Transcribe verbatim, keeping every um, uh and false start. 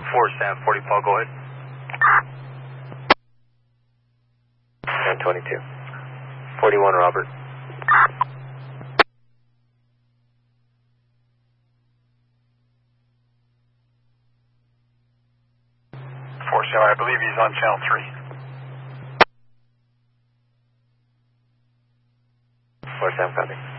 four, Sam, forty Paul, go ahead. ten twenty-two. forty-one, Robert. four, Sam, I believe he's on channel three. four, Sam, copy.